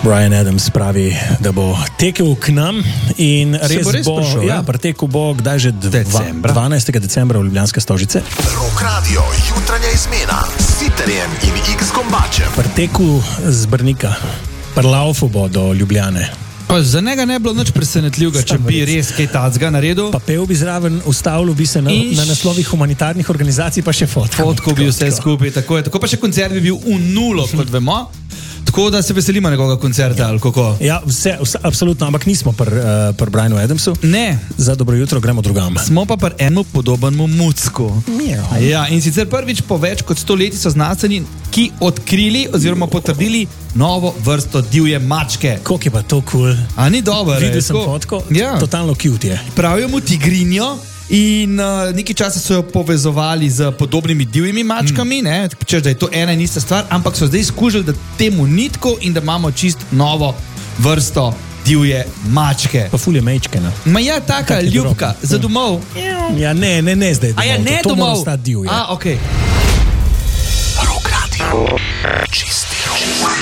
Bryan Adams pravi, da bo tekel k nam in res bo pretekel bo kdaj že 12. decembra v Ljubljanske Stožice. Rock Radio, jutranja izmena s Siterjem in X-Kombačem. Pretekel z Brnika, prlaufu bo do Ljubljane. Pa za njega ne bilo nič presenetljivega, če bi res kaj tacga naredil. Pa pel bi zraven, ustavil bi se na naslovih humanitarnih organizacij, pa še fotko bi vse skupaj, tako je. Tako pa še koncert bi bil v nulo, kot vemo. Tako da se veselimo nekoga koncerta, ali kako? Ja, vse, absolutno, ampak nismo pri Bryanu Adamsu. Ne. Za dobro jutro gremo drugam. Smo pa pri enemu podobnemu mucku. Ja, in sicer prvič po več kot 100 leti so znanstveniki odkrili oziroma potrdili novo vrsto divje mačke. Koliko je pa to cool? A ni dobro? Videl sem fotko, totalno cute je. Pravijo mu tigrinjo. In nekaj časa so jo povezovali z podobnimi divjimi mačkami, češ, da je to ena in ista stvar, ampak so zdaj skužili, da temu ni tako in da imamo čist novo vrsto divje mačke. Pa ful je mečke, ne? Ma ja, taka ljubka, za domov. Ja, ne zdaj domov. A ja, ne to domov. To mora stati divje. A, okej. Rock Radio, čisti rock.